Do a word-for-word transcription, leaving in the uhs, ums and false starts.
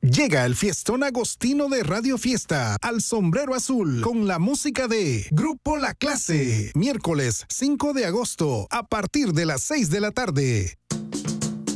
Llega el fiestón agostino de Radio Fiesta al Sombrero Azul con la música de Grupo La Clase. Miércoles cinco de agosto a partir de las seis de la tarde.